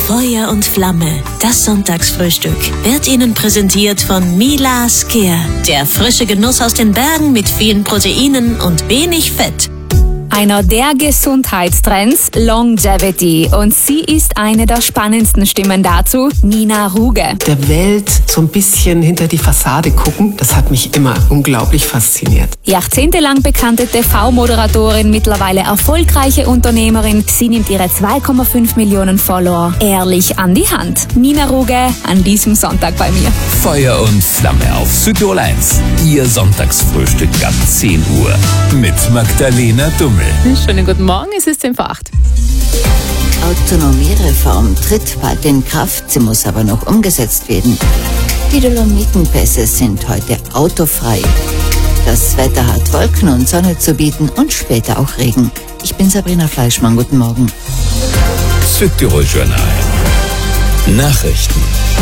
Feuer und Flamme, das Sonntagsfrühstück, wird Ihnen präsentiert von Mila Skier. Der frische Genuss aus den Bergen mit vielen Proteinen und wenig Fett. Einer der Gesundheitstrends, Longevity. Und sie ist eine der spannendsten Stimmen dazu, Nina Ruge. Der Welt so ein bisschen hinter die Fassade gucken, das hat mich immer unglaublich fasziniert. Jahrzehntelang bekannte TV-Moderatorin, mittlerweile erfolgreiche Unternehmerin. Sie nimmt ihre 2,5 Millionen Follower ehrlich an die Hand. Nina Ruge an diesem Sonntag bei mir. Feuer und Flamme auf Südtirol 1. Ihr Sonntagsfrühstück ab 10 Uhr. Mit Magdalena Dummel. Schönen guten Morgen, es ist 10:08. Autonomiereform tritt bald in Kraft, sie muss aber noch umgesetzt werden. Die Dolomitenpässe sind heute autofrei. Das Wetter hat Wolken und Sonne zu bieten und später auch Regen. Ich bin Sabrina Fleischmann, guten Morgen. Südtirol Journal. Nachrichten.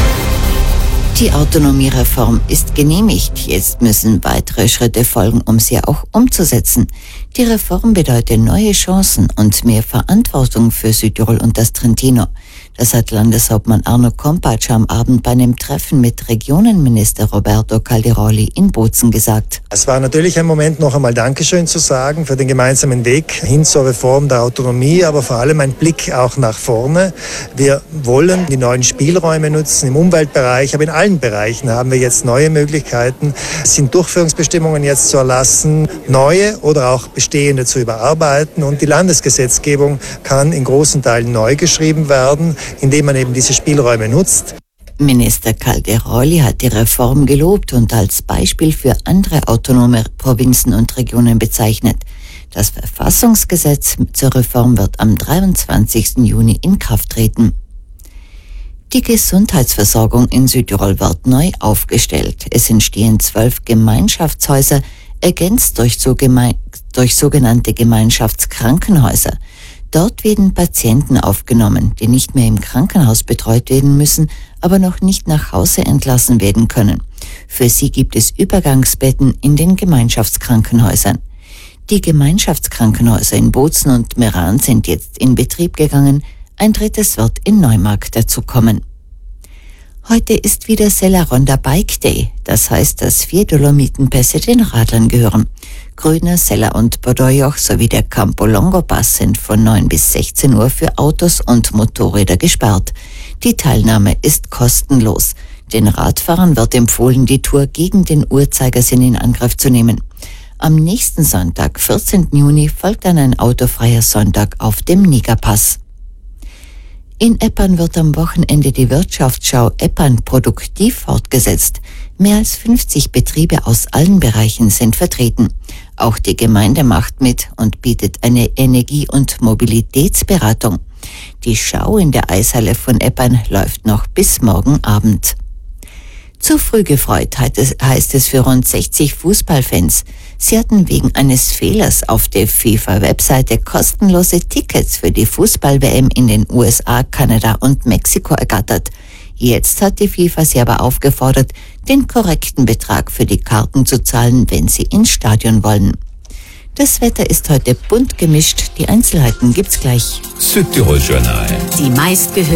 Die Autonomiereform ist genehmigt. Jetzt müssen weitere Schritte folgen, um sie auch umzusetzen. Die Reform bedeutet neue Chancen und mehr Verantwortung für Südtirol und das Trentino. Das hat Landeshauptmann Arno Kompatsch am Abend bei einem Treffen mit Regionenminister Roberto Calderoli in Bozen gesagt. Es war natürlich ein Moment, noch einmal Dankeschön zu sagen für den gemeinsamen Weg hin zur Reform der Autonomie, aber vor allem ein Blick auch nach vorne. Wir wollen die neuen Spielräume nutzen im Umweltbereich, aber in allen Bereichen haben wir jetzt neue Möglichkeiten. Es sind Durchführungsbestimmungen jetzt zu erlassen, neue oder auch bestehende zu überarbeiten, und die Landesgesetzgebung kann in großen Teilen neu geschrieben werden, indem man eben diese Spielräume nutzt. Minister Calderoli hat die Reform gelobt und als Beispiel für andere autonome Provinzen und Regionen bezeichnet. Das Verfassungsgesetz zur Reform wird am 23. Juni in Kraft treten. Die Gesundheitsversorgung in Südtirol wird neu aufgestellt. Es entstehen 12 Gemeinschaftshäuser, ergänzt durch sogenannte Gemeinschaftskrankenhäuser. Dort werden Patienten aufgenommen, die nicht mehr im Krankenhaus betreut werden müssen, aber noch nicht nach Hause entlassen werden können. Für sie gibt es Übergangsbetten in den Gemeinschaftskrankenhäusern. Die Gemeinschaftskrankenhäuser in Bozen und Meran sind jetzt in Betrieb gegangen. Ein drittes wird in Neumarkt dazukommen. Heute ist wieder Sella-Ronda Bike Day. Das heißt, dass 4 Dolomitenpässe den Radlern gehören. Grüner, Sella und Bodoyoch sowie der Campo Longo Pass sind von 9 bis 16 Uhr für Autos und Motorräder gesperrt. Die Teilnahme ist kostenlos. Den Radfahrern wird empfohlen, die Tour gegen den Uhrzeigersinn in Angriff zu nehmen. Am nächsten Sonntag, 14. Juni, folgt dann ein autofreier Sonntag auf dem Nigerpass. In Eppan wird am Wochenende die Wirtschaftsschau Eppan produktiv fortgesetzt. Mehr als 50 Betriebe aus allen Bereichen sind vertreten. Auch die Gemeinde macht mit und bietet eine Energie- und Mobilitätsberatung. Die Schau in der Eishalle von Eppan läuft noch bis morgen Abend. Zu früh gefreut heißt es für rund 60 Fußballfans. Sie hatten wegen eines Fehlers auf der FIFA-Webseite kostenlose Tickets für die Fußball-WM in den USA, Kanada und Mexiko ergattert. Jetzt hat die FIFA sie aber aufgefordert, den korrekten Betrag für die Karten zu zahlen, wenn sie ins Stadion wollen. Das Wetter ist heute bunt gemischt. Die Einzelheiten gibt's gleich. Südtirol Journal. Die meistgehörten